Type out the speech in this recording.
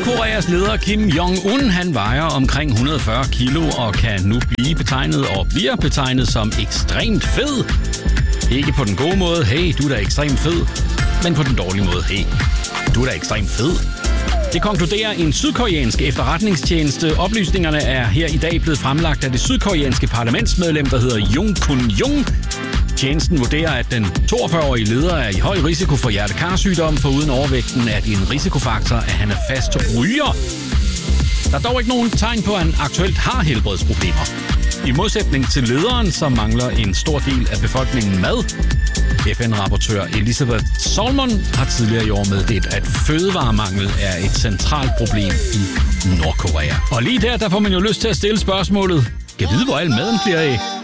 Nordkoreas leder Kim Jong-un, han vejer omkring 140 kilo og kan nu blive betegnet og bliver betegnet som ekstremt fed. Ikke på den gode måde, hey, du er da ekstremt fed, men på den dårlige måde, hey, du er da ekstremt fed. Det konkluderer en sydkoreansk efterretningstjeneste. Oplysningerne er her i dag blevet fremlagt af det sydkoreanske parlamentsmedlem, der hedder Jung Kun-jung. Tjenesten vurderer, at den 42-årige leder er i høj risiko for hjertekarsygdom, foruden overvægten er det en risikofaktor, at han er fast ryger. Der er dog ikke nogen tegn på, at han aktuelt har helbredsproblemer. I modsætning til lederen, som mangler en stor del af befolkningen mad. FN-rapportør Elisabeth Salmon har tidligere i år meddelt, at fødevaremangel er et centralt problem i Nordkorea. Og lige der får man jo lyst til at stille spørgsmålet: kan vide, hvor al maden bliver af?